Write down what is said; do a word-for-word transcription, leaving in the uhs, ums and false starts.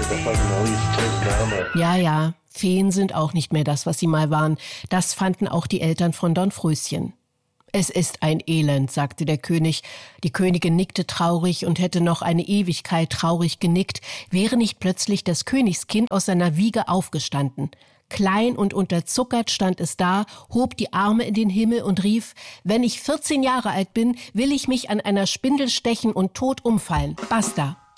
Ja, ja, Feen sind auch nicht mehr das, was sie mal waren. Das fanden auch die Eltern von Dornfröschen. Es ist ein Elend, sagte der König. Die Königin nickte traurig und hätte noch eine Ewigkeit traurig genickt, wäre nicht plötzlich das Königskind aus seiner Wiege aufgestanden. Klein und unterzuckert stand es da, hob die Arme in den Himmel und rief: Wenn ich vierzehn Jahre alt bin, will ich mich an einer Spindel stechen und tot umfallen. Basta!